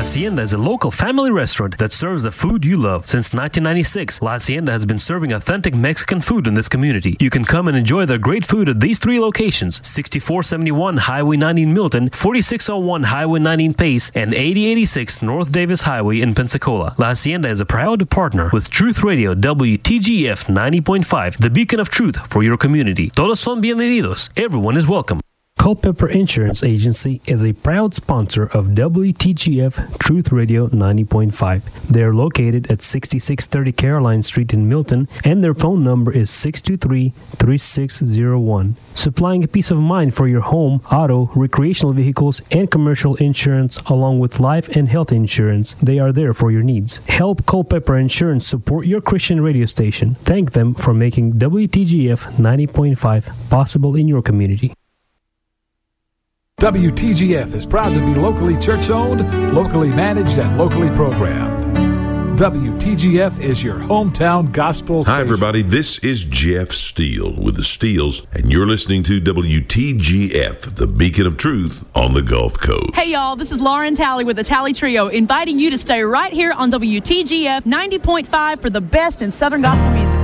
Hacienda is a local family restaurant that serves the food you love. Since 1996, La Hacienda has been serving authentic Mexican food in this community. You can come and enjoy their great food at these three locations: 6471 Highway 90 in Milton, 4601 Highway 90 in Pace, and 8086 North Davis Highway in Pensacola. La Hacienda is a proud partner with Truth Radio WTGF 90.5, the beacon of truth for your community. Todos son bienvenidos. Everyone is welcome. Culpeper Insurance Agency is a proud sponsor of WTGF Truth Radio 90.5. They are located at 6630 Caroline Street in Milton, and their phone number is 623-3601. Supplying a peace of mind for your home, auto, recreational vehicles, and commercial insurance, along with life and health insurance. They are there for your needs. Help Culpeper Insurance support your Christian radio station. Thank them for making WTGF 90.5 possible in your community. WTGF is proud to be locally church-owned, locally managed, and locally programmed. WTGF is your hometown gospel station. Hi, everybody. This is Jeff Steele with the Steels, and you're listening to WTGF, the beacon of truth on the Gulf Coast. Hey, y'all. This is Lauren Talley with the Talley Trio, inviting you to stay right here on WTGF 90.5 for the best in Southern gospel music.